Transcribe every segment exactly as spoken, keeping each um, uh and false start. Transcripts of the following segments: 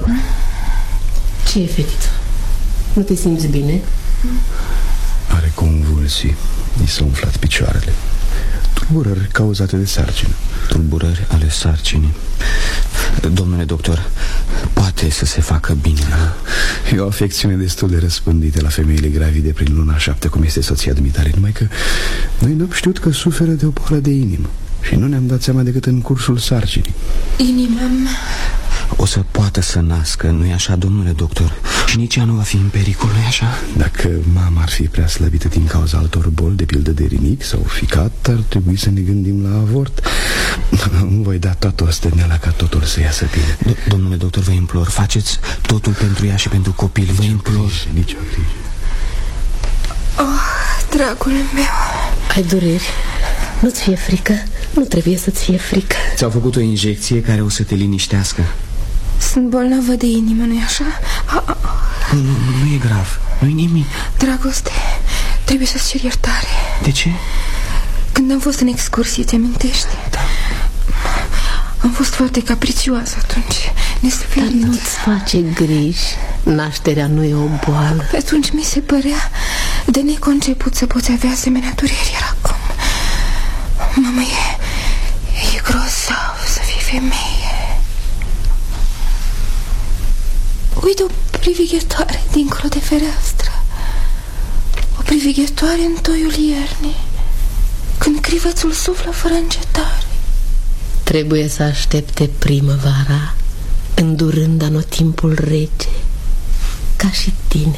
Ce e, fetiță? Nu te simți bine? Are convulsii. I s-au umflat picioarele. Tulburări cauzate de sarcină. Tulburări ale sarcinii. Domnule doctor, poate să se facă bine, da? E o afecțiune destul de răspândită la femeile gravide prin luna șapte, cum este soția dumitare. Numai că noi n-am știut că suferă de o boală de inimă și nu ne-am dat seama decât în cursul sarcinii. Inima mea o să poată să nască, nu-i așa, domnule doctor? Și nici ea nu va fi în pericol, nu-i așa? Dacă mama ar fi prea slăbită din cauza altor boli, de pildă de rinic sau ficat, ar trebui să ne gândim la avort. Nu voi da toată osteneala ca totul să iasă bine. Do Domnule doctor, vă implor, faceți totul pentru ea și pentru copil, vă implor. Nici o grijă. Oh, dragul meu. Ai dureri? Nu-ți fie frică? Nu trebuie să-ți fie frică. Ți-au făcut o injecție care o să te liniștească. Sunt bolnavă de inimă, nu-i așa? A, a. Nu, nu, nu e grav, nu-i nimic. Dragoste, trebuie să-ți cer iertare. De ce? Când am fost în excursie, ți-amintești? Da. Am fost foarte capricioasă atunci, nesuferită. Dar nu-ți face griji. Nașterea nu e o boală. Pe atunci mi se părea de neconceput să poți avea asemenea dureri. Iar acum, mamă, e, e grozav să fii femeie. Uite o privighetoare dincolo de fereastră. O privighetoare în toiul iernii, când crivățul suflă fără încetare. Trebuie să aștepte primăvara, îndurând anotimpul rece, ca și tine.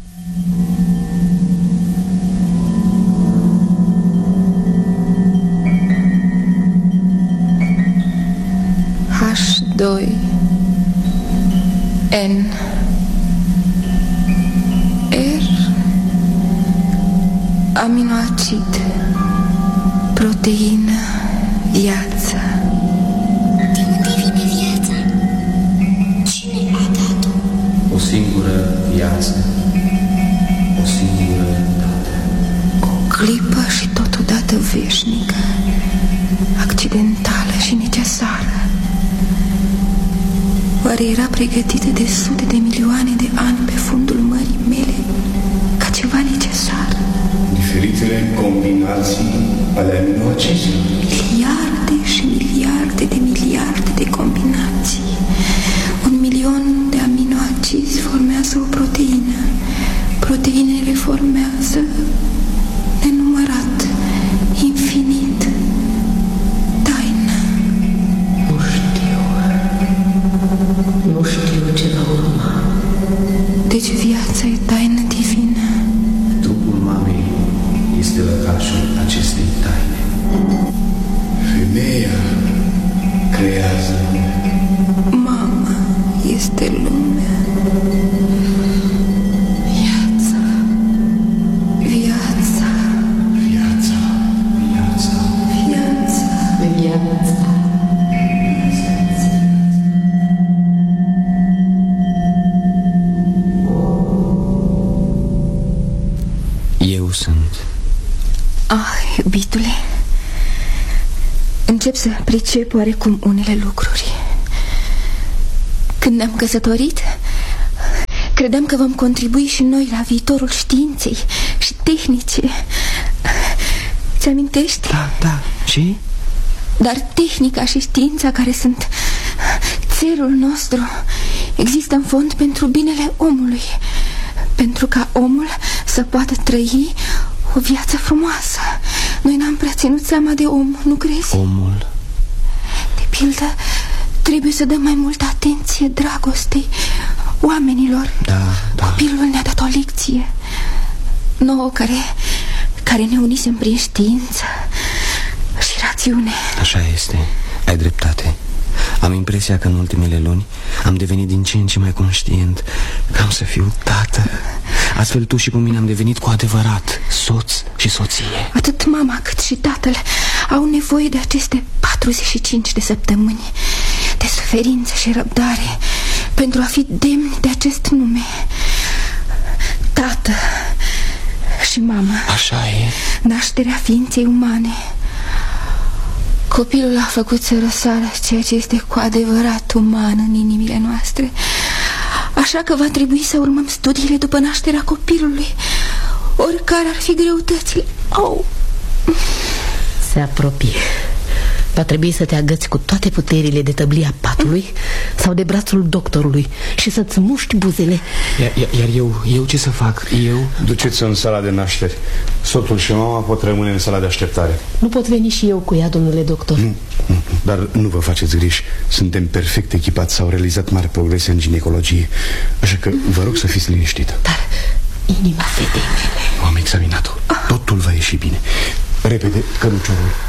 H doi N R aminoacid, proteină, viață. De unde vine viața? Cine a dat-o? O singură viață, o singură dată. O clipă și totodată veșnică, accidentală și necesară. Oare era pregătită de sute de milioane de ani pe fundul mării mele ca ceva necesar? Diferitele combinații ale aminoacizelor. Miliarde și miliarde de miliarde de combinații. Un milion de aminoacizi formează o proteină. Proteinele formează nenumărat, infinit, taină. Nu știu. Nu știu ce va urma. Deci viața e taină divină. Trupul mamei este lăcașul acestei taine. Femeia creează lumea. Mama este lumea. Viața, viața, Viața, Viața, viața, Viața. eu sunt. Ah, iubitule, încep să pricep oarecum unele lucruri. Când ne-am căsătorit, credeam că vom contribui și noi la viitorul științei și tehnicii. Ți-amintești? Da, da, și? Dar tehnica și știința, care sunt țelul nostru, există în fond pentru binele omului, pentru ca omul să poată trăi o viață frumoasă. Noi n-am prea ținut seama de om, nu crezi? Omul. De pildă, trebuie să dăm mai multă atenție dragostei oamenilor. Da, da. Copilul ne-a dat o lecție nouă, care, care ne unisem prin știință și rațiune. Așa este, ai dreptate. Am impresia că în ultimele luni am devenit din ce în ce mai conștient că am să fiu tată. Astfel tu și cu mine am devenit cu adevărat soț și soție. Atât mama cât și tatăl au nevoie de aceste patruzeci și cinci de săptămâni de suferință și răbdare pentru a fi demni de acest nume. Tată și mamă. Așa e. Nașterea ființei umane. Copilul a făcut să răsară ceea ce este cu adevărat uman în inimile noastre. Așa că va trebui să urmăm studiile după nașterea copilului, oricare ar fi greutățile. Au. Se apropie. Va trebui să te agăți cu toate puterile de tăblia patului sau de brațul doctorului și să-ți muști buzele. Iar, iar eu, eu ce să fac? Eu? Duceți-o în sala de nașteri. Soțul și mama pot rămâne în sala de așteptare. Nu pot veni și eu cu ea, domnule doctor? Nu, nu, dar nu vă faceți griji. Suntem perfect echipați, s-au realizat mari progrese în ginecologie. Așa că vă rog să fiți liniștită. Dar inima fetei mele... Am examinat-o. Totul va ieși bine. Repede, căruciorul.